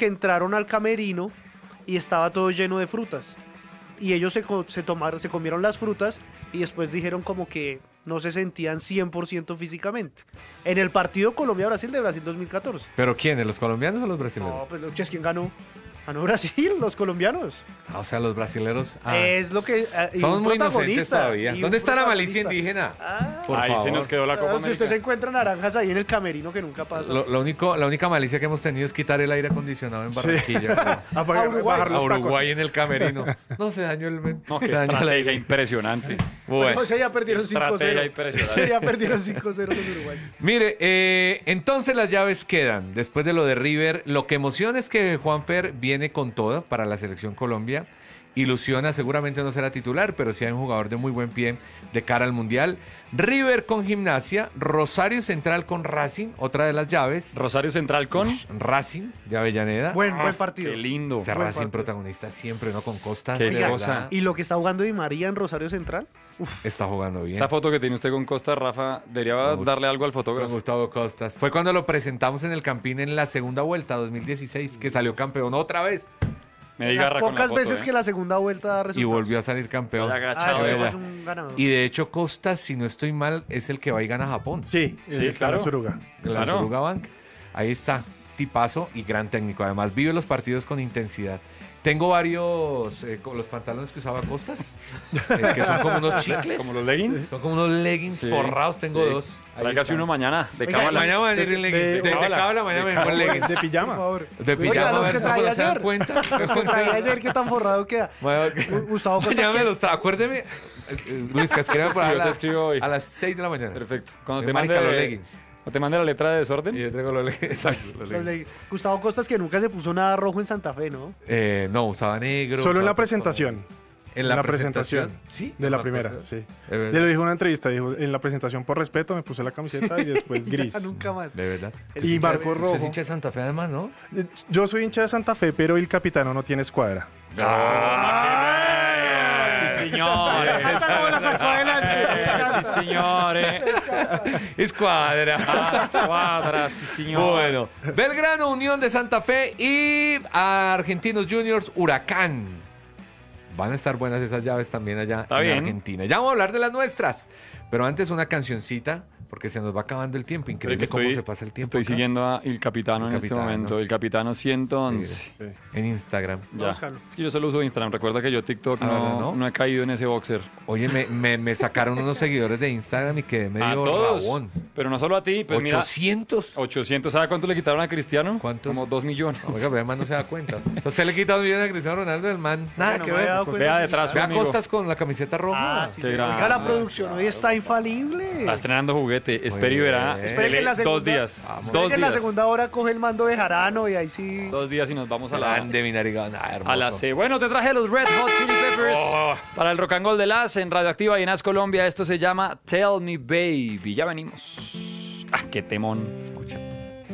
que entraron al camerino y estaba todo lleno de frutas. Y ellos se comieron las frutas y después dijeron como que no se sentían 100% físicamente. En el partido Colombia-Brasil de Brasil 2014. ¿Pero quiénes? ¿Los colombianos o los brasileños? No, pues ¿quién ganó? Ganó Brasil, los colombianos. Ah, o sea, los brasileros. Es lo que. Somos muy inocentes todavía. ¿Dónde está la malicia indígena? Por ahí favor. se nos quedó la Copa Si América. usted se encuentra naranjas ahí en el camerino, que nunca pasa. La única malicia que hemos tenido es quitar el aire acondicionado en Barranquilla. Bajar A los Uruguay en el camerino. No, se dañó el... No, qué se dañó el estrategia aire. impresionante. Bueno. Ese ya perdieron Estrategia 5-0. impresionante. Ese ya perdieron 5-0 los uruguayos. Mire, entonces las llaves quedan. Después de lo de River, lo que emociona es que Juanfer viene con todo para la Selección Colombia. Ilusiona, seguramente no será titular, pero sí hay un jugador de muy buen pie de cara al Mundial. River con Gimnasia, Rosario Central con Racing, otra de las llaves. Rosario Central con... Racing de Avellaneda. Buen partido. Qué lindo. Este buen Racing partido. protagonista siempre, ¿no? Con Costas. Qué de Oiga, verdad, y lo que está jugando Di María en Rosario Central. está jugando bien. Esa foto que tiene usted con Costa, Rafa, debería darle algo al Con fotógrafo. Gustavo Costas. Fue cuando lo presentamos en el Campín en la segunda vuelta, 2016, que salió campeón otra vez. Me diga Las con la pocas foto, veces que la segunda vuelta da Y resultados. volvió a salir campeón. Vaya Ah, agachado, ese Vaya. es un ganador. Y de hecho, Costas, si no estoy mal, es el que va y gana a Japón. Sí, Sí, está claro. la Suruga. En la Claro. Suruga Bank. Ahí está, tipazo y gran técnico. Además, vive los partidos con intensidad. Tengo varios con los pantalones que usaba Costas, que son como unos chicles. Como los leggings. Son como unos leggings Sí. forrados. Tengo Sí. dos. Ahí Tráigase están. uno mañana, de Oiga, cábala. Mañana van a ir en leggings. De cábala. cábala, mañana me pongo leggings. De Por pijama. favor. De Oiga, pijama, a los ver que si traía se dan ayer. cuenta. Los que traía ayer, qué tan forrado queda. Gustavo Costas. Mañana me que- los trae. Acuérdeme, Luis, que escribe por Sí, ahí yo te escribo hoy. a las 6 de la mañana. Perfecto. Cuando Me te marica mande los leggings. cuando te mande la letra de desorden. Y yo traigo los leggings. Exacto, los los leggings. Gustavo Costas que nunca se puso nada rojo en Santa Fe, ¿no? No, usaba negro. Solo en usaba la presentación. colores. En la presentación. Sí. De no la me primera, acuerdo. sí. De Ya verdad. lo dijo en una entrevista, dijo, en la presentación por respeto me puse la camiseta y después gris. Ya nunca más. De verdad. Y marcó Usted rojo. es hincha de Santa Fe además, ¿no? Yo soy hincha de Santa Fe, pero el capitano no tiene escuadra. Sí, señor. la sacó adelante. Sí, señor. Escuadra. Cuadras, sí, señor. Bueno, Belgrano, Unión de Santa Fe y Argentinos Juniors, Huracán. Van a estar buenas esas llaves también allá Está en bien. Argentina. Ya vamos a hablar de las nuestras, pero antes una cancioncita, porque se nos va acabando el tiempo. Increíble cómo se pasa el tiempo. Estoy acá. siguiendo a El Capitano El en este Capitano. momento. El Capitano 111. Sí, Sí. en Instagram. Voy a Ya. buscarlo. Es que yo solo uso Instagram. Recuerda que yo TikTok Ah, no, ¿no? no he caído en ese boxer. Oye, me sacaron unos seguidores de Instagram y quedé A medio todos. rabón. Pero no solo a ti. Pues mira, 800. 800. ¿Sabe cuánto le quitaron a Cristiano? ¿Cuántos? Como 2 millones. Oiga, pero además no se da cuenta. O sea, usted le quita 2 millones a Cristiano Ronaldo, el man. Nada no que me había ver. dado cuenta. Vea detrás, Vea amigo. Costas con la camiseta roja. Ah, sí, Qué sí. gran- Oiga, la producción hoy está infalible. Está estrenando juguete. Espere y bien. verá. Espere que en la Dos segunda- días. Vamos. Espere Dos que en la días. segunda hora coge el mando de Jarano y ahí sí. 2 días y nos vamos a la... Grande, mi narigón. Ah, hermoso. A la C. Bueno, te traje los Red Hot Chili Peppers para el Rock and Roll de Las en Radioactiva y en As Colombia. Esto se llama Tell Me Baby. Ya venimos. Ah, qué temón. Escucha.